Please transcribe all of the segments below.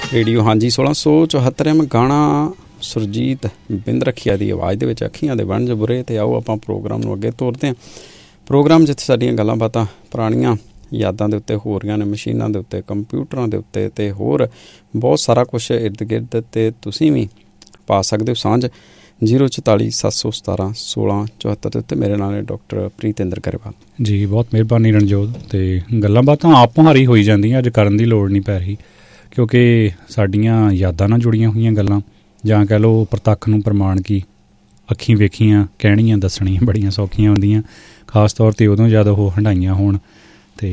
Radio ਹਾਂਜੀ 1674 ਗਾਣਾ ਸੁਰਜੀਤ ਬਿੰਦ ਰੱਖਿਆ ਦੀ ਆਵਾਜ਼ ਦੇ ਵਿੱਚ ਅੱਖੀਆਂ ਦੇ ਵੰਝ ਬੁਰੇ। ਅਤੇ ਆਓ ਆਪਾਂ ਪ੍ਰੋਗਰਾਮ ਨੂੰ ਅੱਗੇ ਤੋਰਦੇ ਹਾਂ। ਪ੍ਰੋਗਰਾਮ ਜਿੱਥੇ ਸਾਡੀਆਂ ਗੱਲਾਂ ਬਾਤਾਂ ਪੁਰਾਣੀਆਂ ਯਾਦਾਂ ਦੇ ਉੱਤੇ ਹੋ ਰਹੀਆਂ ਨੇ, ਮਸ਼ੀਨਾਂ ਦੇ ਉੱਤੇ, ਕੰਪਿਊਟਰਾਂ ਦੇ ਉੱਤੇ ਅਤੇ ਹੋਰ ਬਹੁਤ ਸਾਰਾ ਕੁਛ ਇਰਦ ਗਿਰਦ। ਅਤੇ ਤੁਸੀਂ ਵੀ ਪਾ ਸਕਦੇ ਹੋ ਸਾਂਝ 044 717 1674 ਦੇ ਉੱਤੇ। ਮੇਰੇ ਨਾਲ ਹੈ ਡਾਕਟਰ ਪ੍ਰੀਤਿੰਦਰ ਗਰੇਵਾਲ ਜੀ। ਬਹੁਤ ਮਿਹਰਬਾਨੀ ਰਣਜੋਤ। ਅਤੇ ਗੱਲਾਂ ਬਾਤਾਂ ਆਪ ਮੁਹਾਰੀ ਹੋਈ ਜਾਂਦੀਆਂ, ਅੱਜ ਕਰਨ ਦੀ ਲੋੜ ਨਹੀਂ ਪੈ ਰਹੀ, ਕਿਉਂਕਿ ਸਾਡੀਆਂ ਯਾਦਾਂ ਨਾਲ ਜੁੜੀਆਂ ਹੋਈਆਂ ਗੱਲਾਂ, ਜਾਂ ਕਹਿ ਲਓ ਪ੍ਰਤੱਖ ਨੂੰ ਪ੍ਰਮਾਣ ਕੀ ਅੱਖੀਂ ਵੇਖੀਆਂ ਕਹਿਣੀਆਂ ਦੱਸਣੀਆਂ ਬੜੀਆਂ ਸੌਖੀਆਂ ਹੁੰਦੀਆਂ, ਖਾਸ ਤੌਰ 'ਤੇ ਉਦੋਂ ਜਦ ਉਹ ਹੰਢਾਈਆਂ ਹੋਣ। ਅਤੇ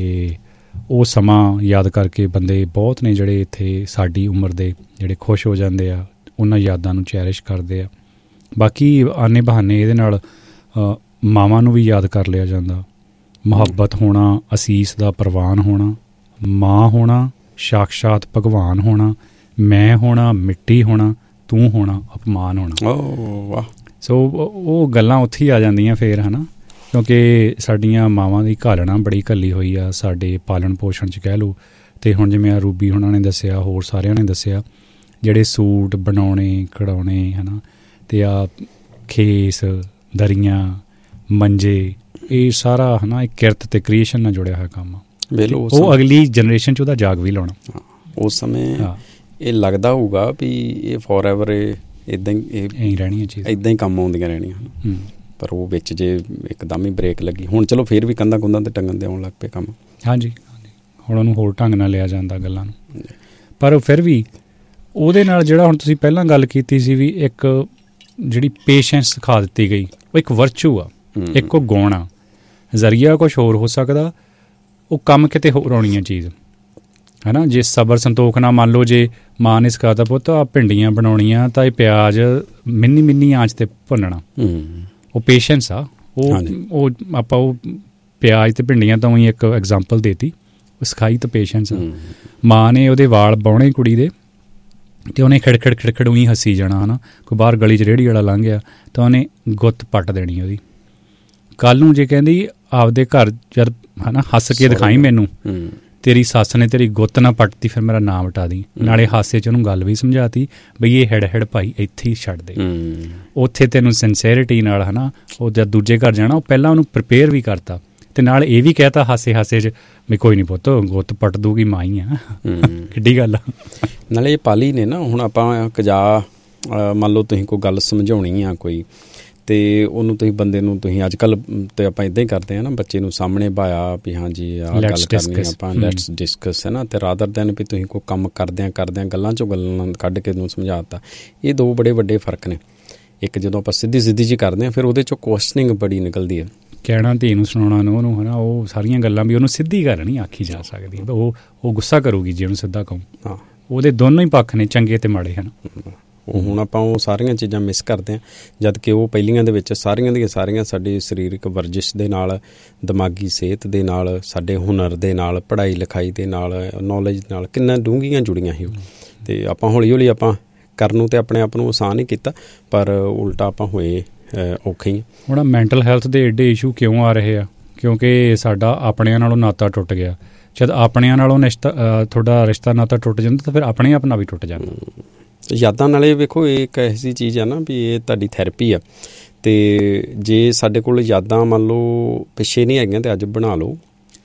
ਉਹ ਸਮਾਂ ਯਾਦ ਕਰਕੇ ਬੰਦੇ ਬਹੁਤ ਨੇ ਜਿਹੜੇ ਇੱਥੇ ਸਾਡੀ ਉਮਰ ਦੇ ਜਿਹੜੇ ਖੁਸ਼ ਹੋ ਜਾਂਦੇ ਆ, ਉਹਨਾਂ ਯਾਦਾਂ ਨੂੰ ਚੈਰਿਸ਼ ਕਰਦੇ ਆ। ਬਾਕੀ ਆਨੇ ਬਹਾਨੇ ਇਹਦੇ ਨਾਲ ਮਾਵਾਂ ਨੂੰ ਵੀ ਯਾਦ ਕਰ ਲਿਆ ਜਾਂਦਾ। ਮੁਹੱਬਤ ਹੋਣਾ, ਅਸੀਸ ਦਾ ਪ੍ਰਵਾਨ ਹੋਣਾ, ਮਾਂ ਹੋਣਾ, ਸਾਕਸ਼ਾਤ ਭਗਵਾਨ ਹੋਣਾ, ਮੈਂ ਹੋਣਾ, ਮਿੱਟੀ ਹੋਣਾ, ਤੂੰ ਹੋਣਾ, ਅਪਮਾਨ ਹੋਣਾ। ਵਾਹ। ਸੋ ਉਹ ਗੱਲਾਂ ਉੱਥੇ ਹੀ ਆ ਜਾਂਦੀਆਂ ਫਿਰ, ਹੈ ਨਾ, ਕਿਉਂਕਿ ਸਾਡੀਆਂ ਮਾਵਾਂ ਦੀ ਘਾਲਣਾ ਬੜੀ ਘੱਲੀ ਹੋਈ ਆ ਸਾਡੇ ਪਾਲਣ ਪੋਸ਼ਣ 'ਚ ਕਹਿ ਲਓ। ਅਤੇ ਹੁਣ ਜਿਵੇਂ ਆ ਰੂਬੀ ਉਹਨਾਂ ਨੇ ਦੱਸਿਆ, ਹੋਰ ਸਾਰਿਆਂ ਨੇ ਦੱਸਿਆ, ਜਿਹੜੇ ਸੂਟ ਬਣਾਉਣੇ ਕਢਾਉਣੇ, ਹੈ ਨਾ, ਅਤੇ ਆ ਖੇਸ, ਦਰੀਆਂ, ਮੰਜੇ, ਇਹ ਸਾਰਾ ਹੈ ਨਾ ਇੱਕ ਕਿਰਤ ਅਤੇ ਕ੍ਰੀਏਸ਼ਨ ਨਾਲ ਜੁੜਿਆ ਹੋਇਆ ਕੰਮ ਆ। ਉਹ ਅਗਲੀ ਜਨਰੇਸ਼ਨ 'ਚ ਉਹਦਾ ਜਾਗ ਵੀ ਲਾਉਣਾ। ਉਸ ਸਮੇਂ ਇਹ ਲੱਗਦਾ ਹੋਊਗਾ ਵੀ ਇਹ ਫੋਰ ਐਵਰ ਇੱਦਾਂ ਹੀ ਰਹਿਣੀਆਂ ਚੀਜ਼ਾਂ, ਇੱਦਾਂ ਹੀ ਕੰਮ ਆਉਂਦੀਆਂ ਰਹਿਣੀਆਂ। ਪਰ ਉਹ ਵਿੱਚ ਜੇ ਇੱਕਦਮ ਹੀ ਬ੍ਰੇਕ ਲੱਗੀ, ਹੁਣ ਚਲੋ ਫਿਰ ਵੀ ਕੰਧਾਂ ਕੁੰਧਾਂ 'ਤੇ ਟੰਗਣ ਦੇ ਆਉਣ ਲੱਗ ਪਏ ਕੰਮ। ਹਾਂਜੀ, ਹੁਣ ਉਹਨੂੰ ਹੋਰ ਢੰਗ ਨਾਲ ਲਿਆ ਜਾਂਦਾ ਗੱਲਾਂ ਨੂੰ। ਪਰ ਫਿਰ ਵੀ ਉਹਦੇ ਨਾਲ ਜਿਹੜਾ ਹੁਣ ਤੁਸੀਂ ਪਹਿਲਾਂ ਗੱਲ ਕੀਤੀ ਸੀ ਵੀ ਇੱਕ ਜਿਹੜੀ ਪੇਸ਼ੈਂਸ ਸਿਖਾ ਦਿੱਤੀ ਗਈ, ਉਹ ਇੱਕ ਵਰਚੂ ਆ, ਇੱਕ ਉਹ ਗੁਣ ਆ। ਜ਼ਰੀਆ ਕੁਛ ਹੋਰ ਹੋ ਸਕਦਾ, ਉਹ ਕੰਮ ਕਿਤੇ ਹੋਰ ਆਉਣੀ ਆ ਚੀਜ਼, ਹੈ ਨਾ। ਜੇ ਸਬਰ ਸੰਤੋਖ ਨਾਲ ਮੰਨ ਲਓ, ਜੇ ਮਾਂ ਨੇ ਸਿਖਾਤਾ ਪੁੱਤ ਆ ਭਿੰਡੀਆਂ ਬਣਾਉਣੀਆਂ ਤਾਂ ਇਹ ਪਿਆਜ਼ ਮਿੰਨੀ ਆਂਚ 'ਤੇ ਭੁੰਨਣਾ, ਉਹ ਪੇਸ਼ੈਂਸ ਆ। ਉਹ ਆਪਾਂ ਉਹ ਪਿਆਜ਼ ਅਤੇ ਭਿੰਡੀਆਂ ਤਾਂ ਉਹੀ ਇੱਕ ਐਗਜ਼ਾਮਪਲ ਦੇਤੀ, ਉਹ ਸਿਖਾਈ ਤਾਂ ਪੇਸ਼ੈਂਸ ਆ। ਮਾਂ ਨੇ ਉਹਦੇ ਵਾਲ ਬਾਹੁਣੇ ਕੁੜੀ ਦੇ, ਅਤੇ ਉਹਨੇ ਖਿੜਖੜ ਉਹੀ ਹੱਸੀ ਜਾਣਾ, ਹੈ ਨਾ। ਕੋਈ ਬਾਹਰ ਗਲੀ 'ਚ ਰੇਹੜੀ ਵਾਲਾ ਲੰਘ ਗਿਆ ਤਾਂ ਉਹਨੇ ਗੁੱਤ ਪੱਟ ਦੇਣੀ ਉਹਦੀ। ਕੱਲ੍ਹ ਨੂੰ ਜੇ ਕਹਿੰਦੀ ਆਪਦੇ ਘਰ ਜਦ, ਹੈ ਨਾ, ਹੱਸ ਕੇ ਦਿਖਾਈ ਮੈਨੂੰ, ਤੇਰੀ ਸੱਸ ਨੇ ਤੇਰੀ ਗੁੱਤ ਨਾ ਪੱਟਤੀ, ਫਿਰ ਮੇਰਾ ਨਾਮ ਹਟਾ ਦੀ। ਨਾਲੇ ਹਾਸੇ 'ਚ ਉਹਨੂੰ ਗੱਲ ਵੀ ਸਮਝਾਤੀ ਬਈ ਇਹ ਹਿੜ ਭਾਈ ਇੱਥੇ ਹੀ ਛੱਡ ਦੇ। ਉੱਥੇ ਤੈਨੂੰ ਸਿੰਸੈਰਿਟੀ ਨਾਲ, ਹੈ ਨਾ, ਉਹ ਜਦ ਦੂਜੇ ਘਰ ਜਾਣਾ, ਉਹ ਪਹਿਲਾਂ ਉਹਨੂੰ ਪ੍ਰੀਪੇਅਰ ਵੀ ਕਰਤਾ, ਅਤੇ ਨਾਲ ਇਹ ਵੀ ਕਹਿਤਾ ਹਾਸੇ 'ਚ ਵੀ ਕੋਈ ਨਹੀਂ ਪੁੱਤ, ਗੁੱਤ ਪੱਟ ਦੂਗੀ ਮਾਂ ਹੀ ਆ। ਕਿੱਡੀ ਗੱਲ ਆ। ਨਾਲੇ ਇਹ ਪਾਲੀ ਨੇ ਨਾ, ਹੁਣ ਆਪਾਂ ਕਜਾ ਮੰਨ ਲਓ ਤੁਸੀਂ ਕੋਈ ਗੱਲ ਸਮਝਾਉਣੀ ਆ ਕੋਈ, ਅਤੇ ਉਹਨੂੰ ਤੁਸੀਂ ਬੰਦੇ ਨੂੰ ਤੁਸੀਂ ਅੱਜ ਕੱਲ੍ਹ ਤਾਂ ਆਪਾਂ ਇੱਦਾਂ ਹੀ ਕਰਦੇ ਹਾਂ ਨਾ, ਬੱਚੇ ਨੂੰ ਸਾਹਮਣੇ ਬਾਇਆ ਵੀ ਹਾਂਜੀ ਆਹ ਗੱਲ ਕਰਨੀ ਆਪਾਂ, ਲੈਟਸ ਡਿਸਕਸ, ਹੈ ਨਾ। ਅਤੇ ਰਾਦਰ ਦੈਨ ਵੀ ਤੁਸੀਂ ਕੋਈ ਕੰਮ ਕਰਦਿਆਂ ਗੱਲਾਂ 'ਚੋਂ ਗੱਲਾਂ ਕੱਢ ਕੇ ਉਹਨੂੰ ਸਮਝਾ ਦਿੱਤਾ। ਇਹ ਦੋ ਬੜੇ ਵੱਡੇ ਫਰਕ ਨੇ। ਇੱਕ ਜਦੋਂ ਆਪਾਂ ਸਿੱਧੀ ਜਿਹੀ ਕਰਦੇ ਹਾਂ, ਫਿਰ ਉਹਦੇ 'ਚੋਂ ਕੁਐਸਚਨਿੰਗ ਬੜੀ ਨਿਕਲਦੀ ਹੈ। ਕਹਿਣਾ ਧੀ ਨੂੰ ਸੁਣਾਉਣਾ ਨੂੰ ਉਹਨੂੰ, ਹੈ ਨਾ, ਉਹ ਸਾਰੀਆਂ ਗੱਲਾਂ ਵੀ ਉਹਨੂੰ ਸਿੱਧੀ ਗੱਲ ਨਹੀਂ ਆਖੀ ਜਾ ਸਕਦੀ। ਉਹ ਗੁੱਸਾ ਕਰੂਗੀ ਜੇ ਉਹਨੂੰ ਸਿੱਧਾ ਕਹੂੰ। ਹਾਂ, ਉਹਦੇ ਦੋਨੋਂ ਹੀ ਪੱਖ ਨੇ, ਚੰਗੇ ਅਤੇ ਮਾੜੇ ਹਨ। ਉਹ ਹੁਣ ਆਪਾਂ ਉਹ ਸਾਰੀਆਂ ਚੀਜ਼ਾਂ ਮਿਸ ਕਰਦੇ ਹਾਂ, ਜਦ ਕਿ ਉਹ ਪਹਿਲੀਆਂ ਦੇ ਵਿੱਚ ਸਾਰੀਆਂ ਦੀਆਂ ਸਾਰੀਆਂ ਸਾਡੀ ਸਰੀਰਕ ਵਰਜਿਸ਼ ਦੇ ਨਾਲ, ਦਿਮਾਗੀ ਸਿਹਤ ਦੇ ਨਾਲ, ਸਾਡੇ ਹੁਨਰ ਦੇ ਨਾਲ, ਪੜ੍ਹਾਈ ਲਿਖਾਈ ਦੇ ਨਾਲ, ਨੌਲੇਜ ਨਾਲ ਕਿੰਨਾ ਡੂੰਘੀਆਂ ਜੁੜੀਆਂ ਸੀ ਉਹ। ਅਤੇ ਆਪਾਂ ਹੌਲੀ ਹੌਲੀ ਆਪਾਂ ਕਰਨ ਨੂੰ ਅਤੇ ਆਪਣੇ ਆਪ ਨੂੰ ਆਸਾਨ ਹੀ ਕੀਤਾ, ਪਰ ਉਲਟਾ ਆਪਾਂ ਹੋਏ ਔਖੇ ਹੀ। ਹੁਣ ਮੈਂਟਲ ਹੈਲਥ ਦੇ ਐਡੇ ਇਸ਼ੂ ਕਿਉਂ ਆ ਰਹੇ ਆ? ਕਿਉਂਕਿ ਸਾਡਾ ਆਪਣਿਆਂ ਨਾਲੋਂ ਨਾਤਾ ਟੁੱਟ ਗਿਆ। ਜਦ ਆਪਣਿਆਂ ਨਾਲੋਂ ਤੁਹਾਡਾ ਰਿਸ਼ਤਾ ਨਾਤਾ ਟੁੱਟ ਜਾਂਦਾ ਤਾਂ ਫਿਰ ਆਪਣੇ ਆਪ ਨਾਲ ਵੀ ਟੁੱਟ ਜਾਂਦਾ। ਯਾਦਾਂ ਨਾਲੇ ਵੇਖੋ, ਇਹ ਇੱਕ ਐਸੀ ਚੀਜ਼ ਆ ਨਾ ਵੀ ਇਹ ਤੁਹਾਡੀ ਥੈਰੇਪੀ ਆ। ਅਤੇ ਜੇ ਸਾਡੇ ਕੋਲ ਯਾਦਾਂ ਮੰਨ ਲਓ ਪਿੱਛੇ ਨਹੀਂ ਹੈਗੀਆਂ, ਅਤੇ ਅੱਜ ਬਣਾ ਲਓ।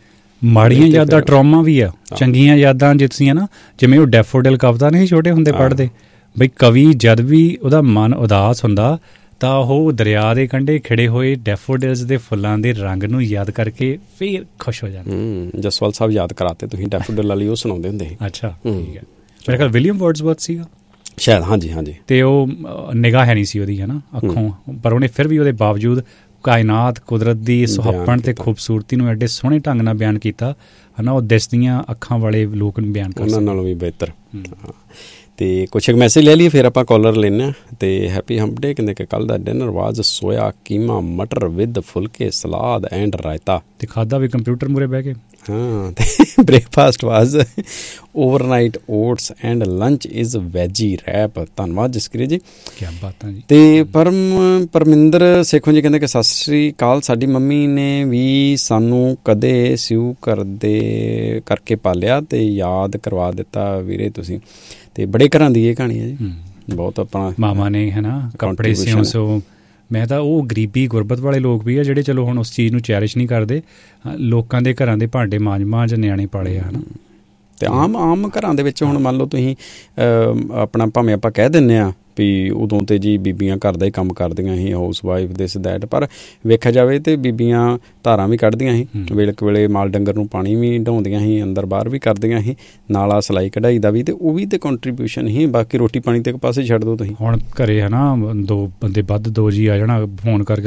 ਮਾੜੀਆਂ ਯਾਦਾਂ ਟਰੋਮਾ ਵੀ ਆ, ਚੰਗੀਆਂ ਯਾਦਾਂ ਜੇ ਤੁਸੀਂ, ਹੈ ਨਾ, ਜਿਵੇਂ ਉਹ ਡੈਫੋਡਿਲ ਕਵਿਤਾ ਨਹੀਂ ਛੋਟੇ ਹੁੰਦੇ ਪੜ੍ਹਦੇ, ਬਈ ਕਵੀ ਜਦ ਵੀ ਉਹਦਾ ਮਨ ਉਦਾਸ ਹੁੰਦਾ ਤਾਂ ਉਹ ਦਰਿਆ ਦੇ ਕੰਢੇ ਖਿੜੇ ਹੋਏ ਡੈਫੋਡਿਲਸ ਦੇ ਫੁੱਲਾਂ ਦੇ ਰੰਗ ਨੂੰ ਯਾਦ ਕਰਕੇ ਫਿਰ ਖੁਸ਼ ਹੋ ਜਾਂਦਾ। ਜਸਵਾਲ ਸਾਹਿਬ ਯਾਦ ਕਰਾਤੇ ਤੁਸੀਂ, ਡੈਫੋਡਿਲ ਵਾਲੀ ਉਹ ਸੁਣਾਉਂਦੇ ਹੁੰਦੇ ਸੀ। ਅੱਛਾ, ਠੀਕ ਹੈ। ਮੇਰੇ ਖਿਆਲ ਵਿਲੀਅਮ ਵਰਡਸਵਰਥ ਸੀਗਾ ਸ਼ਾਇਦ। ਹਾਂਜੀ। ਅਤੇ ਉਹ ਨਿਗਾਹ ਹੈ ਨਹੀਂ ਸੀ ਉਹਦੀ, ਹੈ ਨਾ, ਅੱਖੋਂ, ਪਰ ਉਹਨੇ ਫਿਰ ਵੀ ਉਹਦੇ ਬਾਵਜੂਦ ਕਾਇਨਾਤ, ਕੁਦਰਤ ਦੀ ਸੁਹੱਪਣ ਅਤੇ ਖੂਬਸੂਰਤੀ ਨੂੰ ਐਡੇ ਸੋਹਣੇ ਢੰਗ ਨਾਲ ਬਿਆਨ ਕੀਤਾ, ਹੈ ਨਾ। ਉਹ ਦਿਸਦੀਆਂ ਅੱਖਾਂ ਵਾਲੇ ਲੋਕ ਨੂੰ ਬਿਆਨ ਕਰ ਉਹਨਾਂ ਨਾਲੋਂ ਵੀ ਬਿਹਤਰ। ਅਤੇ ਕੁਛ ਇੱਕ ਮੈਸੇਜ ਲੈ ਲਈਏ, ਫਿਰ ਆਪਾਂ ਕਾਲਰ ਲੈਂਦੇ ਹਾਂ। ਅਤੇ ਹੈਪੀ ਹੰਪ ਡੇ ਕਹਿੰਦੇ ਕਿ ਕੱਲ੍ਹ ਦਾ ਡਿਨਰ ਵਾਜ ਸੋਇਆ ਕੀਮਾ ਮਟਰ ਵਿਦ ਫੁਲਕੇ ਸਲਾਦ ਐਂਡ ਰਾਇਤਾ। ਅਤੇ ਖਾਧਾ ਵੀ ਕੰਪਿਊਟਰ ਮੂਹਰੇ ਬਹਿ ਕੇ। ਹਾਂ, ਅਤੇ ਬ੍ਰੇਕਫਾਸਟ ਵਾਜ overnight oats and lunch is veggie rap. ਧੰਨਵਾਦ ਜਸਕੀਰਤ ਜੀ, ਕਿਆ ਬਾਤਾਂ ਜੀ। ਅਤੇ ਪਰਮਿੰਦਰ ਸੇਖੋਂ ਜੀ ਕਹਿੰਦੇ ਕਿ ਸਤਿ ਸ਼੍ਰੀ ਅਕਾਲ, ਸਾਡੀ ਮੰਮੀ ਨੇ ਵੀ ਸਾਨੂੰ ਕਦੇ ਸਿਊ ਕਰਕੇ ਪਾਲਿਆ ਅਤੇ ਯਾਦ ਕਰਵਾ ਦਿੱਤਾ ਵੀਰੇ ਤੁਸੀਂ, ਅਤੇ ਬੜੇ ਘਰਾਂ ਦੀ ਇਹ ਕਹਾਣੀ ਹੈ ਜੀ। ਬਹੁਤ ਆਪਣਾ ਮਾਮਾ ਨੇ ਹੈ ਨਾ ਕੱਪੜੇ ਸਿਉਂ ਮੈਂ ਤਾਂ ਉਹ ਗਰੀਬੀ ਗੁਰਬਤ ਵਾਲੇ ਲੋਕ ਵੀ ਆ ਜਿਹੜੇ ਚਲੋ ਹੁਣ ਉਸ ਚੀਜ਼ ਨੂੰ ਚੈਰਿਸ਼ ਨਹੀਂ ਕਰਦੇ, ਲੋਕਾਂ ਦੇ ਘਰਾਂ ਦੇ ਭਾਂਡੇ ਮਾਂਜ ਨਿਆਣੇ ਪਾਲੇ ਆ ਹੈ ਨਾ। ਅਤੇ ਆਮ ਘਰਾਂ ਦੇ ਵਿੱਚ ਹੁਣ ਮੰਨ ਲਓ ਤੁਸੀਂ ਆਪਣਾ ਭਾਵੇਂ ਆਪਾਂ ਕਹਿ ਦਿੰਦੇ ਹਾਂ ਵੀ ਉਦੋਂ ਤਾਂ ਜੀ ਬੀਬੀਆਂ ਘਰ ਦਾ ਹੀ ਕੰਮ ਕਰਦੀਆਂ ਸੀ, ਹਾਊਸ ਵਾਈਫ ਦਿਸ ਦੈਟ, ਪਰ ਵੇਖਿਆ ਜਾਵੇ ਤਾਂ ਬੀਬੀਆਂ ਧਾਰਾਂ ਵੀ ਕੱਢਦੀਆਂ ਸੀ, ਵੇਲੇ ਵੇਲੇ ਮਾਲ ਡੰਗਰ ਨੂੰ ਪਾਣੀ ਵੀ ਢਾਉਂਦੀਆਂ ਸੀ, ਅੰਦਰ ਬਾਹਰ ਵੀ ਕਰਦੀਆਂ ਸੀ, ਨਾਲ ਆ ਸਿਲਾਈ ਕਢਾਈ ਦਾ ਵੀ, ਅਤੇ ਉਹ ਵੀ ਤਾਂ ਕੰਟਰੀਬਿਊਸ਼ਨ ਸੀ। ਬਾਕੀ ਰੋਟੀ ਪਾਣੀ ਤੇ ਇੱਕ ਪਾਸੇ ਛੱਡ ਦਿਓ ਤੁਸੀਂ। ਹੁਣ ਘਰੇ ਹੈ ਨਾ 2 ਬੰਦੇ ਵੱਧ 2 ਜੀ ਆ ਜਾਣਾ, ਫੋਨ ਕਰਕੇ